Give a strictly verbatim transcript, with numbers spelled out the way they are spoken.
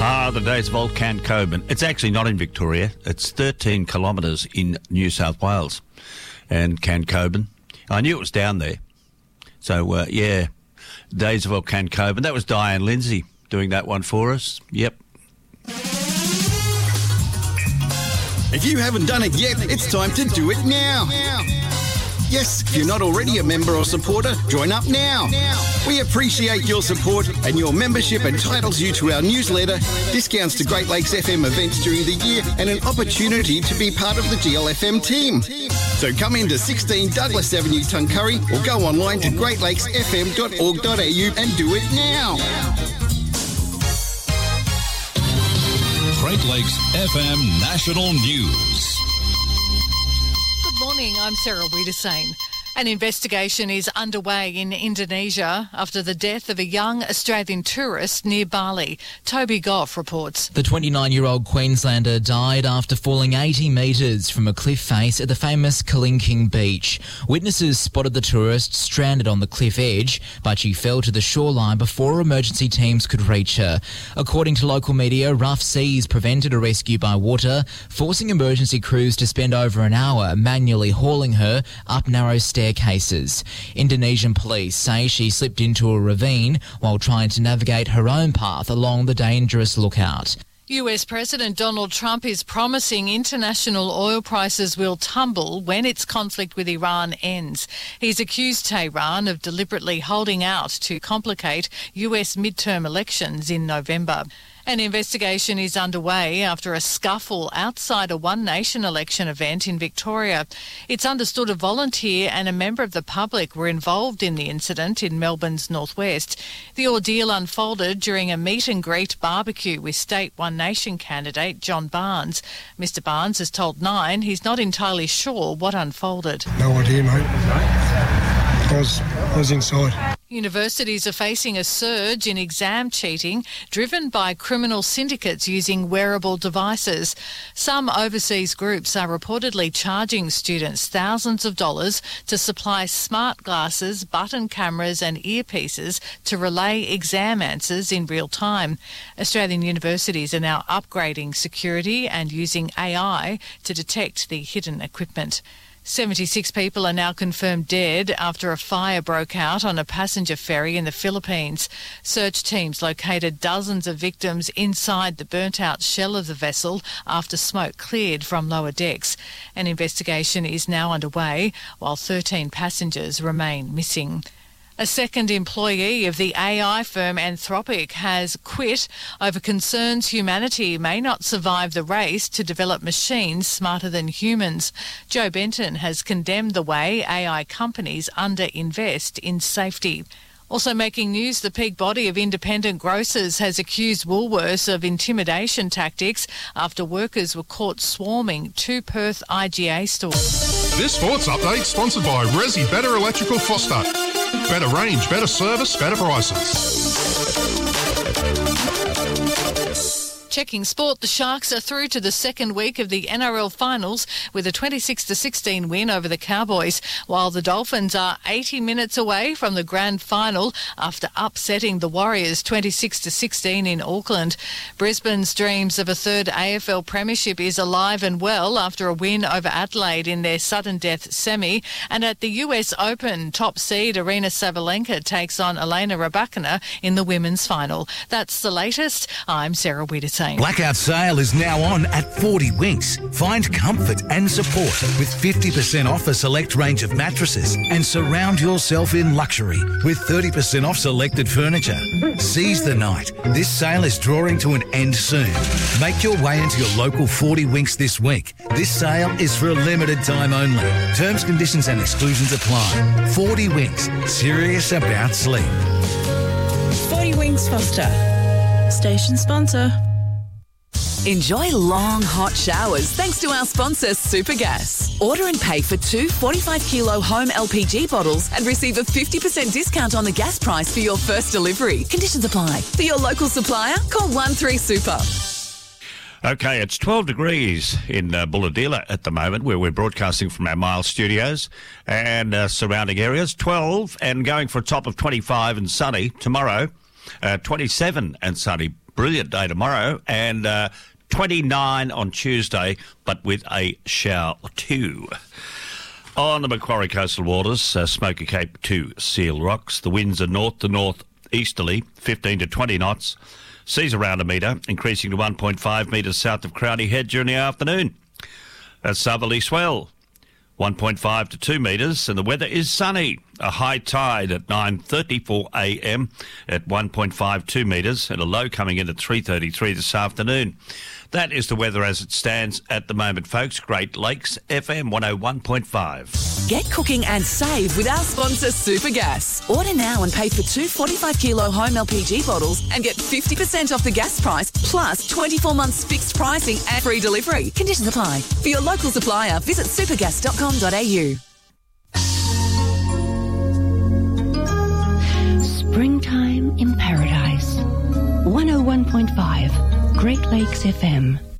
Ah, the days of old Cancoban. It's actually not in Victoria. It's thirteen kilometres in New South Wales. And Cancoban, I knew it was down there. So, uh, yeah, days of old Cancoban. That was Diane Lindsay doing that one for us. Yep. If you haven't done it yet, it's time to do it now. Yes, if you're not already a member or supporter, join up now. We appreciate your support, and your membership entitles you to our newsletter, discounts to Great Lakes F M events during the year, and an opportunity to be part of the G L F M team. So come into sixteen Douglas Avenue, Tuncurry, or go online to great lakes f m dot org dot a u and do it now. Great Lakes F M National News. Good morning, I'm Sarah Wiedersane. An investigation is underway in Indonesia after the death of a young Australian tourist near Bali. Toby Goff reports. The twenty-nine-year-old Queenslander died after falling eighty metres from a cliff face at the famous Kelingking beach. Witnesses spotted the tourist stranded on the cliff edge, but she fell to the shoreline before emergency teams could reach her. According to local media, rough seas prevented a rescue by water, forcing emergency crews to spend over an hour manually hauling her up narrow stairs. Cases. Indonesian police say she slipped into a ravine while trying to navigate her own path along the dangerous lookout. U S President Donald Trump is promising international oil prices will tumble when its conflict with Iran ends. He's accused Tehran of deliberately holding out to complicate U S midterm elections in November. An investigation is underway after a scuffle outside a One Nation election event in Victoria. It's understood a volunteer and a member of the public were involved in the incident in Melbourne's northwest. The ordeal unfolded during a meet and greet barbecue with state One Nation candidate John Barnes. Mister Barnes has told Nine he's not entirely sure what unfolded. No idea, mate. I was, I was inside. Universities are facing a surge in exam cheating driven by criminal syndicates using wearable devices. Some overseas groups are reportedly charging students thousands of dollars to supply smart glasses, button cameras and earpieces to relay exam answers in real time. Australian universities are now upgrading security and using A I to detect the hidden equipment. seventy-six people are now confirmed dead after a fire broke out on a passenger ferry in the Philippines. Search teams located dozens of victims inside the burnt-out shell of the vessel after smoke cleared from lower decks. An investigation is now underway, while thirteen passengers remain missing. A second employee of the A I firm Anthropic has quit over concerns humanity may not survive the race to develop machines smarter than humans. Joe Benton has condemned the way A I companies underinvest in safety. Also making news, the peak body of independent grocers has accused Woolworths of intimidation tactics after workers were caught swarming two Perth I G A stores. This sports update sponsored by Resi Better Electrical Foster. Better range, better service, better prices. Checking sport, the Sharks are through to the second week of the N R L finals with a twenty-six to sixteen win over the Cowboys, while the Dolphins are eighty minutes away from the grand final after upsetting the Warriors twenty-six to sixteen in Auckland. Brisbane's dreams of a third A F L premiership is alive and well after a win over Adelaide in their sudden death semi, and at the U S Open, top seed Aryna Sabalenka takes on Elena Rybakina in the women's final. That's the latest. I'm Sarah Wiedersane. Blackout sale is now on at forty Winks. Find comfort and support with fifty percent off a select range of mattresses and surround yourself in luxury with thirty percent off selected furniture. Seize the night. This sale is drawing to an end soon. Make your way into your local forty Winks this week. This sale is for a limited time only. Terms, conditions and exclusions apply. forty Winks. Serious about sleep. forty Winks Foster. Station sponsor. Enjoy long, hot showers thanks to our sponsor, Supergas. Order and pay for two forty-five kilo home L P G bottles and receive a fifty percent discount on the gas price for your first delivery. Conditions apply. For your local supplier, call one three super. Okay, it's twelve degrees in uh, Bulahdelah at the moment, where we're broadcasting from our Miles studios and uh, surrounding areas. twelve and going for a top of twenty-five and sunny tomorrow. Uh, twenty-seven and sunny. Brilliant day tomorrow. And uh, twenty-nine on Tuesday, but with a shower or two. On the Macquarie coastal waters, uh, Smoky Cape to Seal Rocks. The winds are north to north easterly, fifteen to twenty knots. Seas around a metre, increasing to one point five metres south of Crowdy Head during the afternoon. A southerly swell, one point five to two metres, and the weather is sunny. A high tide at nine thirty-four a m at one point five two metres, and a low coming in at three thirty-three this afternoon. That is the weather as it stands at the moment, folks. Great Lakes F M one oh one point five. Get cooking and save with our sponsor Supergas. Order now and pay for two forty-five kilo home L P G bottles and get fifty percent off the gas price plus twenty-four months fixed pricing and free delivery. Conditions apply. For your local supplier, visit supergas dot com dot a u. Springtime in Paradise. one oh one point five Great Lakes F M.